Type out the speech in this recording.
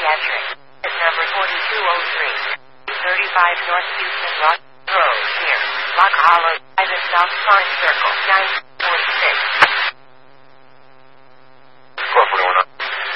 Pediatric. At number 4203. 35 North Houston Rock Road here. Rock Hollow by the South Pine Circle. 9.